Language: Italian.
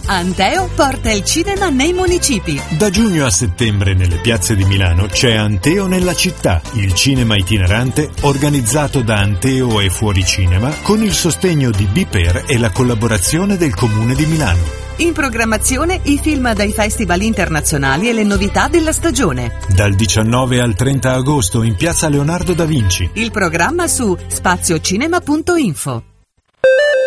Anteo porta il cinema nei municipi. Da giugno a settembre nelle piazze di Milano c'è Anteo nella città, il cinema itinerante organizzato da Anteo e Fuoricinema con il sostegno di Biper e la collaborazione del Comune di Milano. In programmazione i film dai festival internazionali e le novità della stagione. Dal 19 al 30 agosto in piazza Leonardo da Vinci. Il programma su spaziocinema.info.